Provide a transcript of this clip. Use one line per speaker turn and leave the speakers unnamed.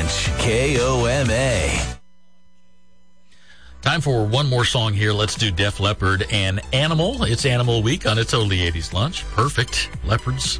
Lunch, KOMA.
Time for one more song here. Let's do Def Leppard and Animal. It's Animal Week on It's Only 80s Lunch. Perfect. Leopards